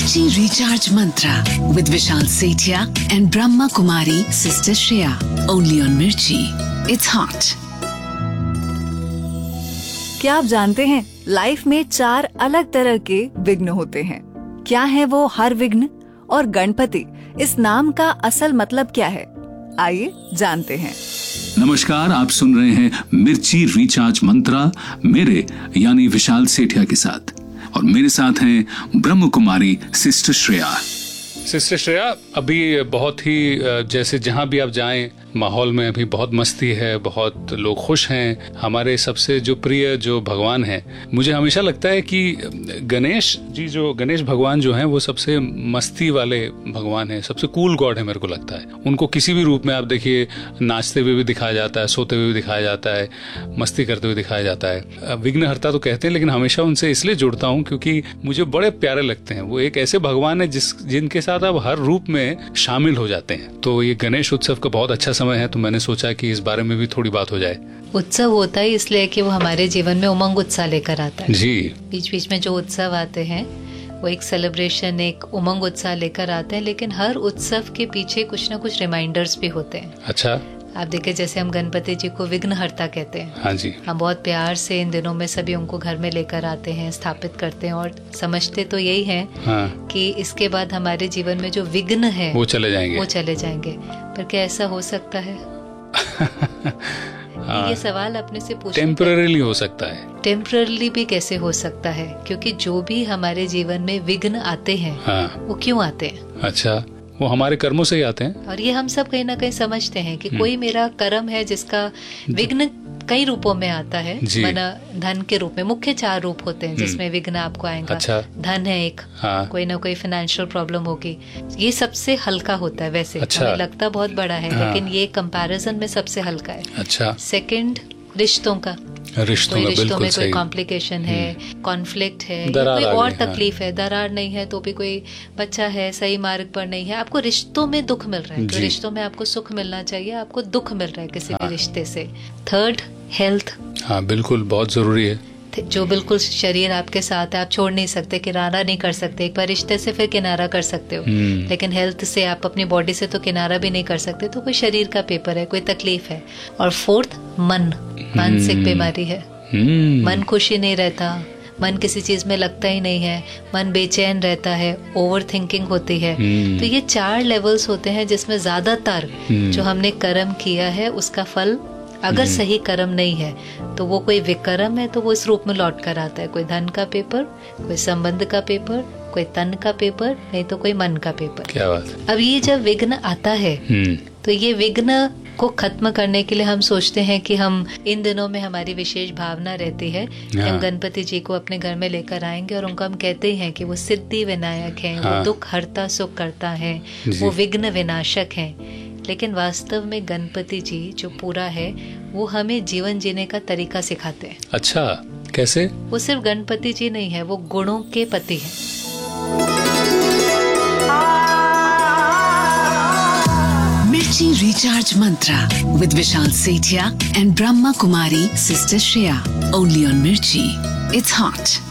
Mirchi Recharge Mantra with Vishal Sethia and Brahma Kumari Sister Shreya. Only on Mirchi. It's hot. क्या आप जानते हैं life में 4 अलग तरह के विघ्न होते हैं? क्या है वो हर विघ्न और गणपति इस नाम का असल मतलब क्या है? आइए जानते हैं। नमस्कार, आप सुन रहे हैं मिर्ची रिचार्ज मंत्रा मेरे यानी विशाल सेठिया के साथ, और मेरे साथ हैं ब्रह्म कुमारी सिस्टर श्रेया। सिस्टर श्रेया, अभी बहुत ही जैसे जहाँ भी आप जाएं माहौल में अभी बहुत मस्ती है, बहुत लोग खुश हैं। हमारे सबसे जो प्रिय जो भगवान हैं, मुझे हमेशा लगता है कि गणेश भगवान जो हैं वो सबसे मस्ती वाले भगवान हैं, सबसे कूल गॉड है मेरे को लगता है। उनको किसी भी रूप में आप देखिए, नाचते हुए भी दिखाया जाता है, सोते हुए भी दिखाया जाता है, मस्ती करते हुए दिखाया जाता है। विघ्नहर्ता तो कहते हैं, लेकिन हमेशा उनसे इसलिए जुड़ता हूँ क्योंकि मुझे बड़े प्यारे लगते हैं। वो एक ऐसे भगवान है जिनके साथ आप हर रूप में शामिल हो जाते हैं। तो ये गणेश उत्सव का बहुत अच्छा समय है, तो मैंने सोचा कि इस बारे में भी थोड़ी बात हो जाए। उत्सव होता है इसलिए कि वो हमारे जीवन में उमंग उत्साह लेकर आता है। जी, बीच बीच में जो उत्सव आते हैं वो एक सेलिब्रेशन, एक उमंग उत्साह लेकर आते हैं, लेकिन हर उत्सव के पीछे कुछ ना कुछ रिमाइंडर्स भी होते हैं। अच्छा, आप देखिए, जैसे हम गणपति जी को विघ्नहर्ता कहते हैं। हाँ जी। हम बहुत प्यार से इन दिनों में सभी उनको घर में लेकर आते हैं, स्थापित करते हैं, और समझते तो यही है कि इसके बाद हमारे जीवन में जो विघ्न है वो चले जाएंगे। पर क्या ऐसा हो सकता है? ये सवाल अपने से पूछना। टेम्पररीली हो सकता है। टेम्पररीली भी कैसे हो सकता है? क्योंकि जो भी हमारे जीवन में विघ्न आते हैं वो क्यों आते हैं? अच्छा, वो हमारे कर्मों से ही आते हैं। और ये हम सब कहीं ना कहीं समझते हैं कि कोई मेरा कर्म है जिसका विघ्न कई रूपों में आता है। माना धन के रूप में मुख्य 4 रूप होते हैं जिसमें विघ्न आपको आएगा। अच्छा। धन है एक, कोई ना कोई फाइनेंशियल प्रॉब्लम होगी, ये सबसे हल्का होता है। वैसे हमें लगता बहुत बड़ा है, लेकिन ये कंपैरिजन में सबसे हल्का है। अच्छा। सेकंड, रिश्तों में कोई कॉम्प्लिकेशन है, कॉन्फ्लिक्ट है, कोई और तकलीफ है, दरार नहीं है तो भी कोई बच्चा है सही मार्ग पर नहीं है, आपको रिश्तों में दुख मिल रहा है। तो रिश्तों में आपको सुख मिलना चाहिए, आपको दुख मिल रहा है किसी भी रिश्ते से। Third, health. हाँ, बिल्कुल, बहुत जरूरी है। जो बिल्कुल शरीर आपके साथ है, आप छोड़ नहीं सकते, किनारा नहीं कर सकते। एक बार रिश्ते से फिर किनारा कर सकते हो, लेकिन हेल्थ से, आप अपनी बॉडी से तो किनारा भी नहीं कर सकते। तो कोई शरीर का पेपर है, कोई तकलीफ है। और फोर्थ, मन, मानसिक बीमारी है। मन खुशी नहीं रहता, मन किसी चीज में लगता ही नहीं है, मन बेचैन रहता है, ओवर थिंकिंग होती है। तो ये 4 लेवल्स होते हैं जिसमें ज्यादातर जो हमने कर्म किया है उसका फल, अगर सही कर्म नहीं है तो वो कोई विकर्म है, तो वो इस रूप में लौट कर आता है। कोई धन का पेपर, कोई संबंध का पेपर, कोई तन का पेपर, नहीं तो कोई मन का पेपर। क्या बात। अब ये जब विघ्न आता है तो ये विघ्न को खत्म करने के लिए हम सोचते हैं कि हम इन दिनों में, हमारी विशेष भावना रहती है कि हम गणपति जी को अपने घर में लेकर आएंगे, और उनको हम कहते हैं कि वो सिद्धि विनायक हैं, वो दुख हरता सुख करता है, वो विघ्न विनाशक हैं। लेकिन वास्तव में गणपति जी जो पूरा है वो हमें जीवन जीने का तरीका सिखाते हैं। अच्छा, कैसे? वो सिर्फ गणपति जी नहीं है, वो गुणों के पति हैं। Mirchi Recharge Mantra with Vishal Sethia and Brahma Kumari Sister Shreya. Only on Mirchi. It's hot.